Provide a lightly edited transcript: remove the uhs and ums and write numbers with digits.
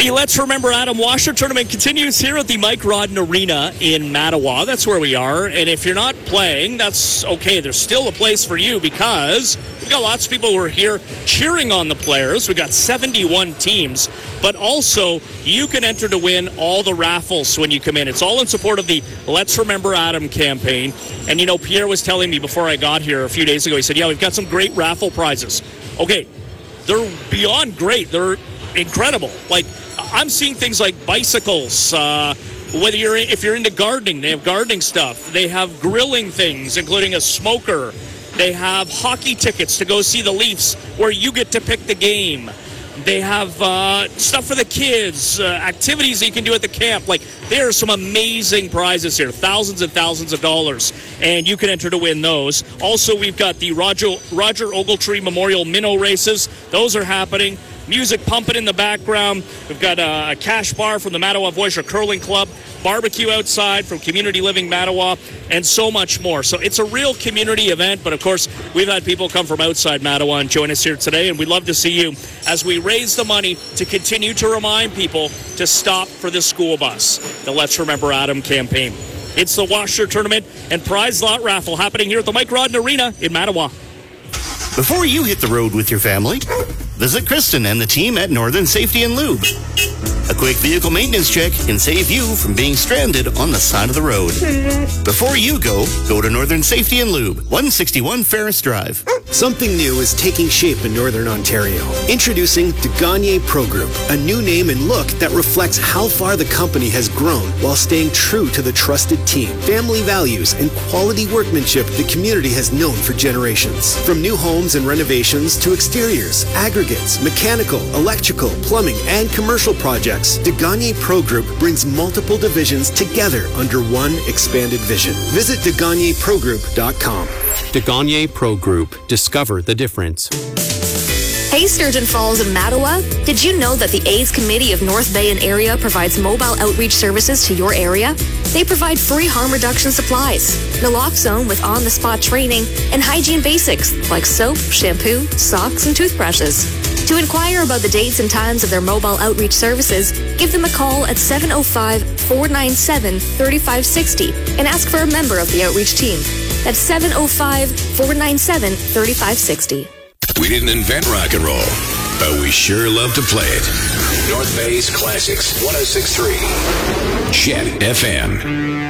The Let's Remember Adam Washer tournament continues here at the Mike Rodden Arena in Mattawa. That's where we are. And if you're not playing, that's okay. There's still a place for you because we've got lots of people who are here cheering on the players. We've got 71 teams. But also, you can enter to win all the raffles when you come in. It's all in support of the Let's Remember Adam campaign. And, you know, Pierre was telling me before I got here a few days ago, he said, yeah, we've got some great raffle prizes. Okay, they're beyond great. They're incredible. Like, I'm seeing things like bicycles. If you're into gardening, they have gardening stuff. They have grilling things, including a smoker. They have hockey tickets to go see the Leafs, where you get to pick the game. They have stuff for the kids, activities that you can do at the camp. Like, there are some amazing prizes here, thousands and thousands of dollars, and you can enter to win those. Also, we've got the Roger Ogletree Memorial Minnow Races. Those are happening. Music pumping in the background. We've got a cash bar from the Mattawa Voisher Curling Club, barbecue outside from Community Living Mattawa, and so much more. So it's a real community event, but of course, we've had people come from outside Mattawa and join us here today, and we'd love to see you as we raise the money to continue to remind people to stop for the school bus, the Let's Remember Adam campaign. It's the Washer Tournament and Prize Lot Raffle happening here at the Mike Rodden Arena in Mattawa. Before you hit the road with your family, visit Kristen and the team at Northern Safety and Lube. A quick vehicle maintenance check can save you from being stranded on the side of the road. Before you go to Northern Safety and Lube, 161 Ferris Drive. Something new is taking shape in Northern Ontario. Introducing De Gagné Pro Group, a new name and look that reflects how far the company has grown while staying true to the trusted team, family values, and quality workmanship the community has known for generations. From new homes and renovations to exteriors, aggregates, mechanical, electrical, plumbing, and commercial projects, De Gagné Pro Group brings multiple divisions together under one expanded vision. Visit DeGagnéProGroup.com. De Gagné Pro Group. Discover the difference. Hey, Sturgeon Falls and Mattawa. Did you know that the AIDS Committee of North Bay and area provides mobile outreach services to your area? They provide free harm reduction supplies, naloxone with on-the-spot training, and hygiene basics like soap, shampoo, socks, and toothbrushes. To inquire about the dates and times of their mobile outreach services, give them a call at 705-497-3560 and ask for a member of the outreach team. That's 705-497-3560. We didn't invent rock and roll, but we sure love to play it. North Bay's Classics, 106.3. Chet FM.